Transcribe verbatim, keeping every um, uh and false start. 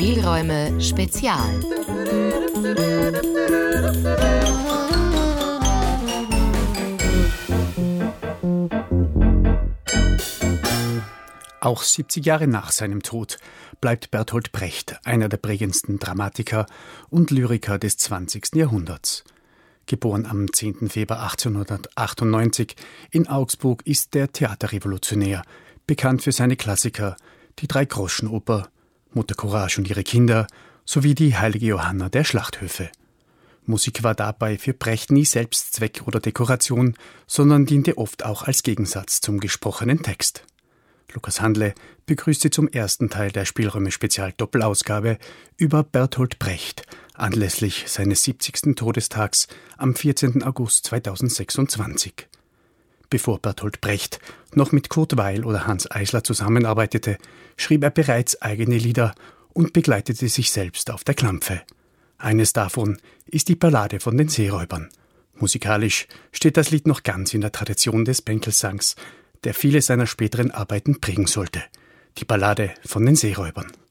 Spielräume Spezial. Auch siebzig Jahre nach seinem Tod bleibt Bertolt Brecht einer der prägendsten Dramatiker und Lyriker des zwanzigsten Jahrhunderts. Geboren am zehnten Februar achtzehnhundertachtundneunzig in Augsburg, ist der Theaterrevolutionär bekannt für seine Klassiker, die Drei-Groschen-Oper, Mutter Courage und ihre Kinder sowie die Heilige Johanna der Schlachthöfe. Musik war dabei für Brecht nie Selbstzweck oder Dekoration, sondern diente oft auch als Gegensatz zum gesprochenen Text. Lukas Handle begrüßt Sie zum ersten Teil der Spielräume-Spezial-Doppelausgabe über Bertolt Brecht anlässlich seines siebzigsten Todestags am vierzehnten August zweitausendsechsundzwanzig. Bevor Bertolt Brecht noch mit Kurt Weill oder Hanns Eisler zusammenarbeitete, schrieb er bereits eigene Lieder und begleitete sich selbst auf der Klampfe. Eines davon ist die Ballade von den Seeräubern. Musikalisch steht das Lied noch ganz in der Tradition des Bänkelsangs, der viele seiner späteren Arbeiten prägen sollte. Die Ballade von den Seeräubern.